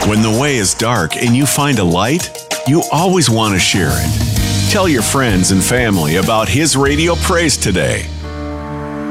When the way is dark and you find a light, you always want to share it. Tell your friends and family about His Radio Praise today.